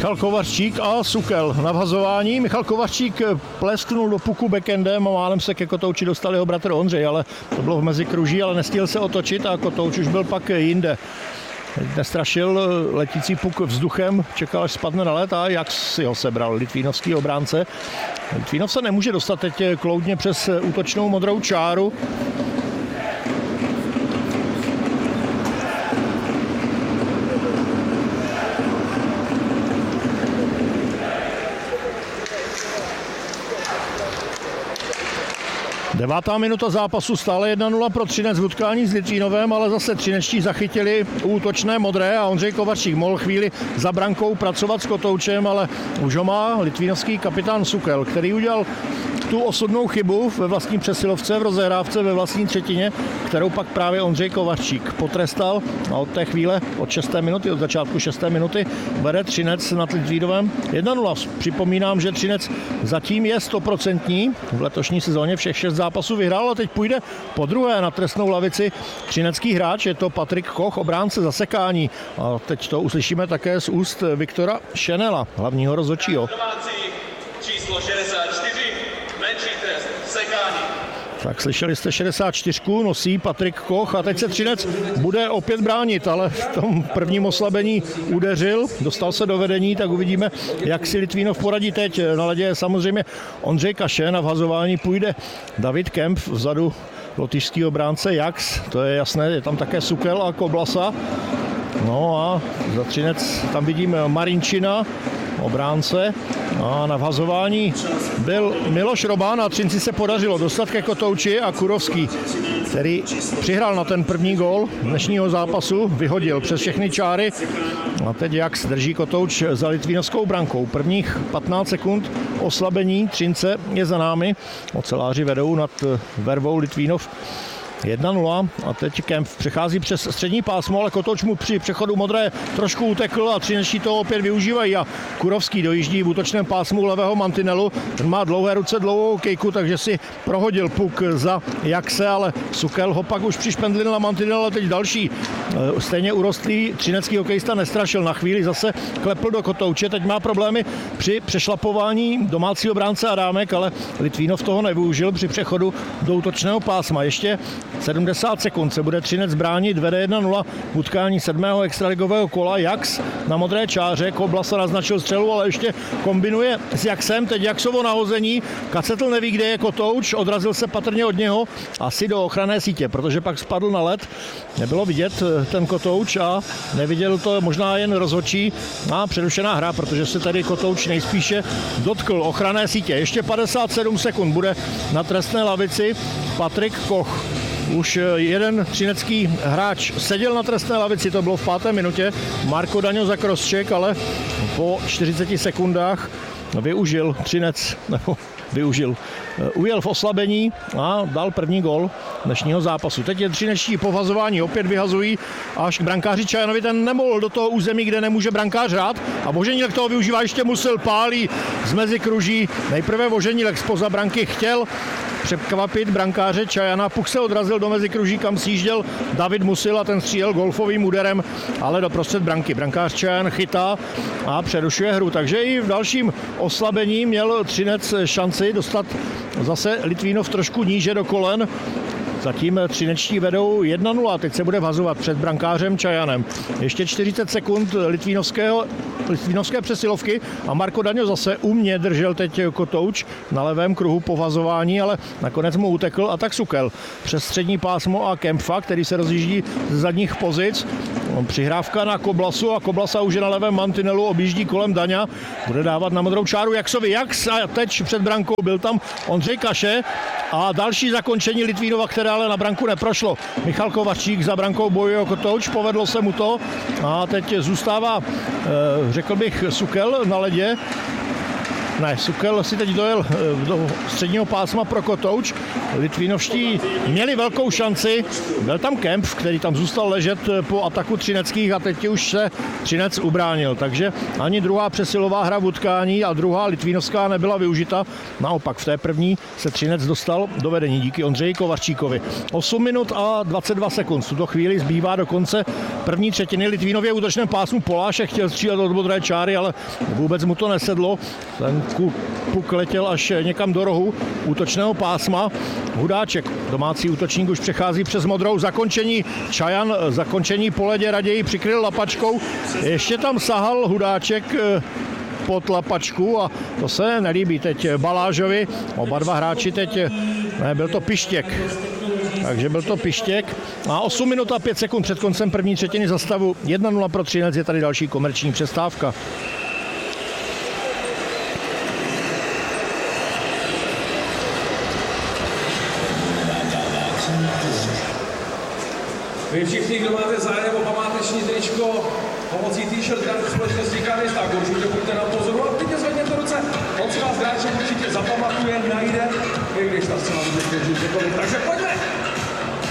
Michal Kovařík a Sukel na vhazování. Michal Kovařík plesknul do puku backendem a málem se ke kotouči dostal jeho bratr Ondřej, ale to bylo v mezikruží, ale nestihl se otočit a kotouč už byl pak jinde. Nestrašil letící puk vzduchem, čekal, až spadne na led a jak si ho sebral litvínovský obránce. Litvínov se nemůže dostat teď kloudně přes útočnou modrou čáru. Devátá minuta zápasu, stále 1-0 pro Třinec v utkání s Litvínovem, ale zase třinečtí zachytili útočné modré a Ondřej Kovařík mohl chvíli za brankou pracovat s kotoučem, ale už ho má litvínovský kapitán Sukel, který udělal tu osudnou chybu ve vlastní přesilovce, v rozehrávce ve vlastní třetině, kterou pak právě Ondřej Kovařík potrestal a od té chvíle, od 6. minuty, od začátku 6. minuty, vede Třinec nad Litvínovem 1-0. Připomínám, že Třinec zatím je 100% v letošní sezóně, všech 6 zápasů vyhrál a teď půjde po druhé na trestnou lavici třinecký hráč, je to Patrik Koch, obránce zasekání. A teď to uslyšíme také z úst Viktora Šenela, hlavního rozhodčího. Číslo 64, menší trest, sekání. Tak slyšeli jste 64, nosí Patrik Koch a teď se Třinec bude opět bránit, ale v tom prvním oslabení udeřil, dostal se do vedení, tak uvidíme, jak si Litvínov poradí teď. Na ledě je samozřejmě Ondřej Kaše, na vhazování půjde David Kemp, vzadu lotyšský obránce Jax, to je jasné, je tam také Sukel a Koblasa. No a za Třinec tam vidím Marinčina, obránce, a na vhazování byl Miloš Robán a Třinci se podařilo dostat ke kotouči a Kurovský, který přihrál na ten první gól dnešního zápasu, vyhodil přes všechny čáry a teď Jax drží kotouč za litvínovskou brankou. Prvních 15 sekund oslabení Třince je za námi, oceláři vedou nad vervou Litvínov 1-0 a teď Kemp přechází přes střední pásmo, ale kotouč mu při přechodu modré trošku utekl a třinečtí to opět využívají a Kurovský dojíždí v útočném pásmu levého mantinelu. Ten má dlouhé ruce, dlouhou kejku, takže si prohodil puk za Jakse, ale Sukel ho pak už přišpendlil na mantinel, ale teď další stejně urostlý třinecký hokejista nestrašil, na chvíli zase klepl do kotouče, teď má problémy při přešlapování domácího bránce Adámek, ale Litvínov toho nevyužil při přechodu do útočného pásma. Ještě 70 sekund se bude Třinec bránit, vede 1-0 v utkání 7. extraligového kola. Jax na modré čáře, Koblasa naznačil střelu, ale ještě kombinuje s Jaxem, teď Jaxovo nahození, Kacetl neví, kde je kotouč, odrazil se patrně od něho asi do ochranné sítě, protože pak spadl na led, nebylo vidět ten kotouč a neviděl to možná jen rozhodčí a přerušená hra, protože se tady kotouč nejspíše dotkl ochranné sítě. Ještě 57 sekund bude na trestné lavici Patrik Koch. Už jeden třinecký hráč seděl na trestné lavici, to bylo v 5. minutě, Marko Daňo za crosscheck, ale po 40 sekundách ujel v oslabení a dal první gól dnešního zápasu. Teď je třinečtí po vhazování, opět vyhazují až k brankáři Čajanovi, ten nemohl do toho území, kde nemůže brankář hrát a Voženílek toho využívá, ještě Musil pálí z mezikruží, nejprve Voženílek zpoza branky chtěl překvapit brankáře Čajana, puk se odrazil do mezikruží, kam sjížděl David Musil a ten střílel golfovým úderem, ale doprostřed branky. Brankář Čajan chytá a přerušuje hru, takže i v dalším oslabení měl Třinec šanci dostat zase Litvínov trošku níže do kolen. Zatím třinečtí vedou 1-0, teď se bude vhazovat před brankářem Čajanem. Ještě 40 sekund litvínovské přesilovky a Marko Daňo zase umně držel teď kotouč na levém kruhu po vhazování, ale nakonec mu utekl a tak Sukel přes střední pásmo a Kempfa, který se rozjíždí z zadních pozic. Přihrávka na Koblasu a Koblasa už je na levém mantinelu, objíždí kolem Daňa, bude dávat na modrou čáru Jaksovi Jax a teď před brankou byl tam Ondřej Kaše a další zakončení Litvínova, které ale na branku neprošlo. Michal Kovařík za brankou bojuje o kotouč, povedlo se mu to a teď zůstává, řekl bych, Sukel na ledě. Ne, Sukel si teď dojel do středního pásma pro kotouč. Litvínovští měli velkou šanci. Byl tam Kempf, který tam zůstal ležet po ataku třineckých a teď už se Třinec ubránil. Takže ani druhá přesilová hra v utkání a druhá litvínovská nebyla využita. Naopak v té první se Třinec dostal do vedení díky Ondřeji Kovařčíkovi. 8 minut a 22 sekund. V tuto chvíli zbývá do konce první třetiny. Litvínově v útočném pásmu Polášek chtěl střílet od modré čáry, ale vůbec mu to nesedlo. Ten puk letěl až někam do rohu útočného pásma. Hudáček, domácí útočník, už přechází přes modrou. Zakončení Čajan, zakončení po ledě raději přikryl lapačkou. Ještě tam sahal Hudáček pod lapačku a to se nelíbí teď Balážovi. Oba dva hráči teď, ne, byl to Pištěk. Takže byl to Pištěk. A 8 minut a 5 sekund před koncem první třetiny za stavu 1-0 pro Třinec je tady další komerční přestávka. Vy všichni, kdo máte zájem o památeční tričko pomocí t-shirt gradu společnosti Kanis, tak určitě buďte na pozoru a klidně zvedněte ruce. On si vás hráček určitě zapamatuje, najde, i když ta scéna bude Takže pojďme!